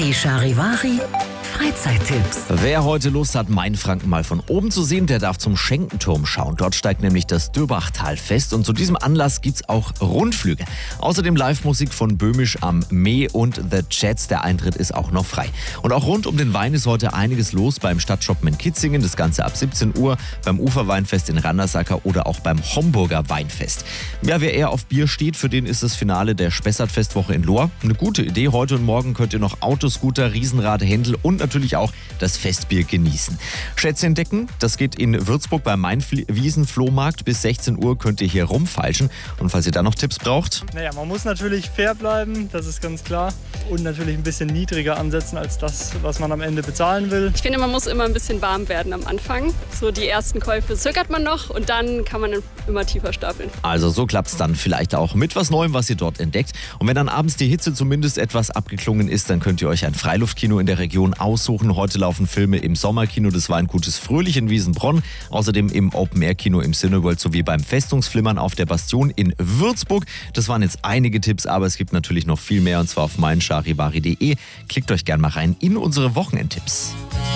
Die Charivari Freizeittipps. Wer heute Lust hat, Mainfranken mal von oben zu sehen, der darf zum Schenkenturm schauen. Dort steigt nämlich das Döbachtal-Fest und zu diesem Anlass gibt's auch Rundflüge. Außerdem Live-Musik von Böhmisch am Mee und The Jets. Der Eintritt ist auch noch frei. Und auch rund um den Wein ist heute einiges los beim Stadtshoppen in Kitzingen. Das Ganze ab 17 Uhr, beim Uferweinfest in Randersacker oder auch beim Homburger Weinfest. Ja, wer eher auf Bier steht, für den ist das Finale der Spessart-Festwoche in Lohr eine gute Idee. Heute und morgen könnt ihr noch Autoscooter, Riesenrad, Händel und natürlich auch das Festbier genießen. Schätze entdecken, das geht in Würzburg beim Mainwiesen-Flohmarkt. Bis 16 Uhr könnt ihr hier rumfeilschen. Und falls ihr da noch Tipps braucht? Naja, man muss natürlich fair bleiben, das ist ganz klar. Und natürlich ein bisschen niedriger ansetzen als das, was man am Ende bezahlen will. Ich finde, man muss immer ein bisschen warm werden am Anfang. So die ersten Käufe zögert man noch und dann kann man immer tiefer stapeln. Also so klappt es dann vielleicht auch mit was Neuem, was ihr dort entdeckt. Und wenn dann abends die Hitze zumindest etwas abgeklungen ist, dann könnt ihr euch ein Freiluftkino in der Region aussuchen. Heute laufen Filme im Sommerkino des Weingutes Fröhlich in Wiesenbronn, außerdem im Open-Air-Kino im Cineworld sowie beim Festungsflimmern auf der Bastion in Würzburg. Das waren jetzt einige Tipps, aber es gibt natürlich noch viel mehr und zwar auf meincharivari.de. Klickt euch gern mal rein in unsere Wochenendtipps.